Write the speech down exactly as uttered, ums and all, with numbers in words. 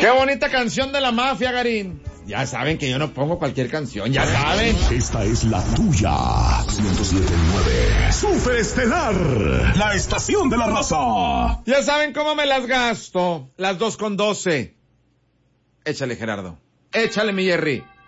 Qué bonita canción de la mafia, Garín. Ya saben que yo no pongo cualquier canción, ya saben. Esta es la tuya. ciento siete punto nueve. Super Estelar, la estación de la raza. Ya saben cómo me las gasto. Las dos con doce. Échale, Gerardo. Échale, mi Jerry.